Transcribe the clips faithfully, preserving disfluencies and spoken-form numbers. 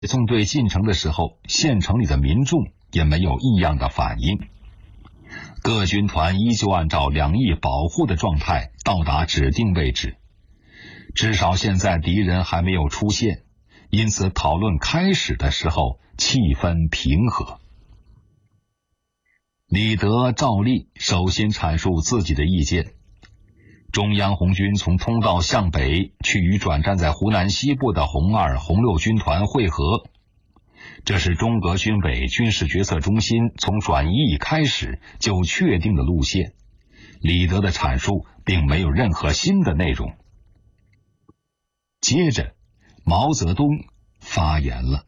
送队进城的时候，县城里的民众也没有异样的反应。各军团依旧按照两翼保护的状态到达指定位置，至少现在敌人还没有出现，因此讨论开始的时候气氛平和。李德、赵立首先阐述自己的意见。中央红军从通道向北去与转战在湖南西部的红二、红六军团会合，这是中革军委军事决策中心从转移开始就确定的路线。李德的阐述并没有任何新的内容。接着，毛泽东发言了，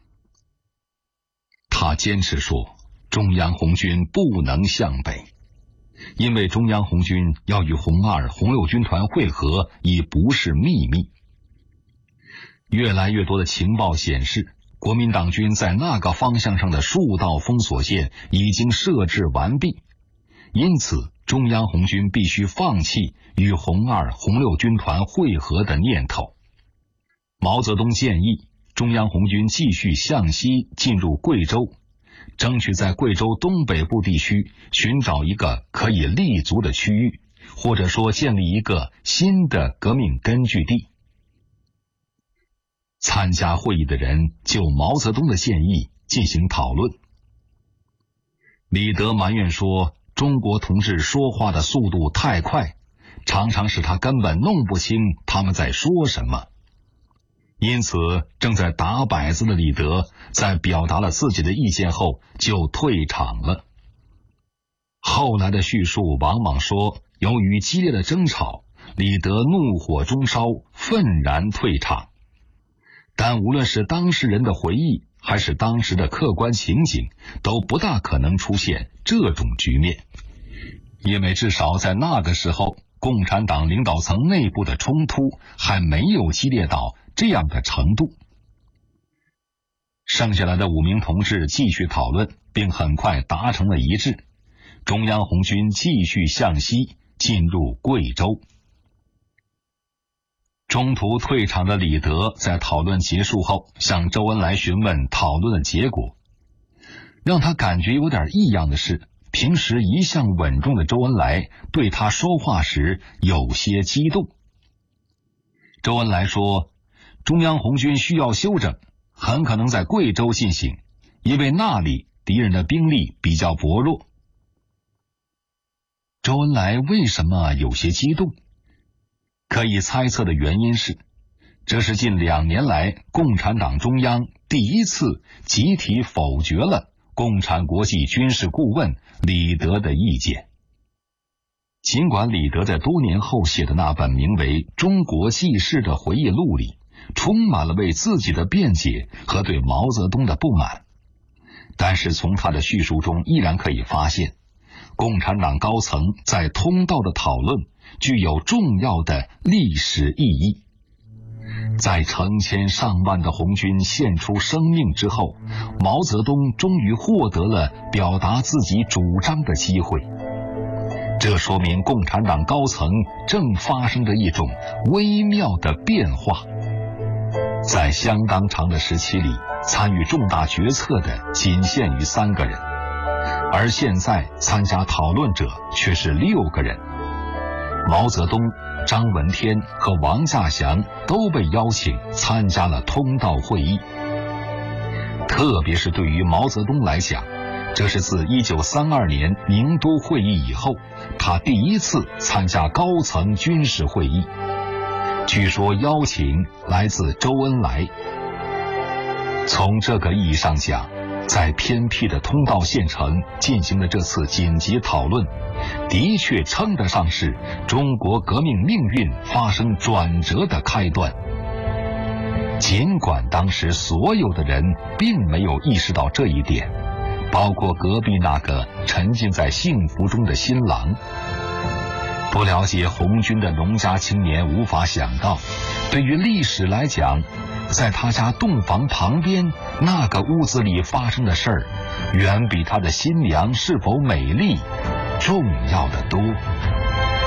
他坚持说，中央红军不能向北。因为中央红军要与红二、红六军团会合已不是秘密。越来越多的情报显示，国民党军在那个方向上的数道封锁线已经设置完毕，因此中央红军必须放弃与红二、红六军团会合的念头。毛泽东建议中央红军继续向西进入贵州，争取在贵州东北部地区寻找一个可以立足的区域，或者说建立一个新的革命根据地。参加会议的人就毛泽东的建议进行讨论。李德埋怨说，中国同志说话的速度太快，常常使他根本弄不清他们在说什么。因此，正在打摆子的李德在表达了自己的意见后就退场了。后来的叙述往往说，由于激烈的争吵，李德怒火中烧，愤然退场。但无论是当事人的回忆，还是当时的客观情景，都不大可能出现这种局面，因为至少在那个时候，共产党领导层内部的冲突还没有激烈到这样的程度。剩下来的五名同志继续讨论，并很快达成了一致。中央红军继续向西进入贵州。中途退场的李德在讨论结束后向周恩来询问讨论的结果。让他感觉有点异样的是，平时一向稳重的周恩来对他说话时有些激动。周恩来说，中央红军需要休整，很可能在贵州进行，因为那里敌人的兵力比较薄弱。周恩来为什么有些激动？可以猜测的原因是，这是近两年来共产党中央第一次集体否决了共产国际军事顾问李德的意见。尽管李德在多年后写的那本名为《中国纪事》的回忆录里充满了为自己的辩解和对毛泽东的不满，但是从他的叙述中依然可以发现，共产党高层在通道的讨论具有重要的历史意义。在成千上万的红军献出生命之后，毛泽东终于获得了表达自己主张的机会。这说明共产党高层正发生着一种微妙的变化。在相当长的时期里，参与重大决策的仅限于三个人，而现在参加讨论者却是六个人。毛泽东、张闻天和王稼祥都被邀请参加了通道会议。特别是对于毛泽东来讲，这是自一九三二年宁都会议以后，他第一次参加高层军事会议。据说邀请来自周恩来。从这个意义上讲，在偏僻的通道县城进行的这次紧急讨论，的确称得上是中国革命命运发生转折的开端。尽管当时所有的人并没有意识到这一点，包括隔壁那个沉浸在幸福中的新郎。不了解红军的农家青年无法想到，对于历史来讲，在他家洞房旁边那个屋子里发生的事儿，远比他的新娘是否美丽重要的多。